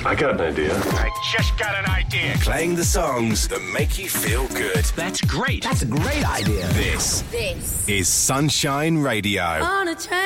I got an idea. I just got an idea. Playing the songs that make you feel good. That's great. That's a great idea. This is Sunshine Radio. On a train.